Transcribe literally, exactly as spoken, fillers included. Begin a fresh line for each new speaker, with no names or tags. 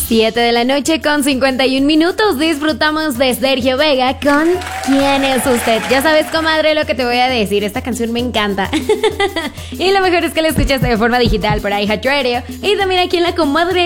siete de la noche con cincuenta y un minutos. Disfrutamos de Sergio Vega con ¿Quién es usted? Ya sabes, comadre, lo que te voy a decir. Esta canción me encanta. Y lo mejor es que la escuchaste de forma digital por iHeartRadio y también aquí en la comadre